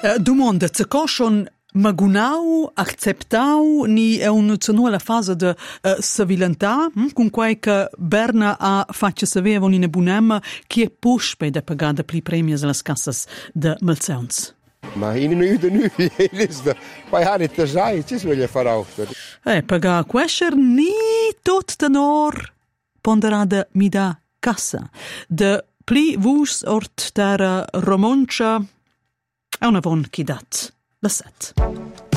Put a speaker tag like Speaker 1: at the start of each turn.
Speaker 1: Domanda, se coșon magunau, acceptau, ni è una fase de civiltà, con quai che Berna ha fatto sapere in bunem che è puspe de pagare pli premi alle casse de Malzeuns.
Speaker 2: Ma in un uur nu, poi ha detto sai, ci voglio fare altro.
Speaker 1: Paga quescher ni tot tenor ponderada mi da cassa. De pli vus ort der romoncia è una von chi dat la set.